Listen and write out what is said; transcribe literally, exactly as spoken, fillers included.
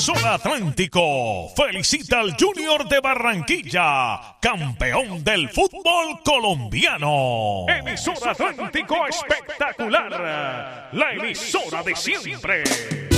Emisora Atlántico felicita al Junior de Barranquilla, campeón del fútbol colombiano. Emisora Atlántico espectacular, la emisora de siempre.